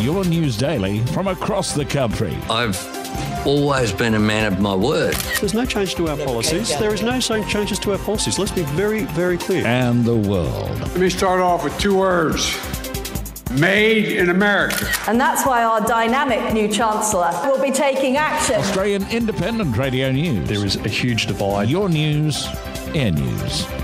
Your news daily from across the country. I've always been a man of my word. There's no change to our policies. There is no changes to our policies. Let's be very, very clear. And the world. Let me start off with 2 words. Made in America. And that's why our dynamic new Chancellor will be taking action. Australian Independent Radio News. There is a huge divide. Your news, Air News.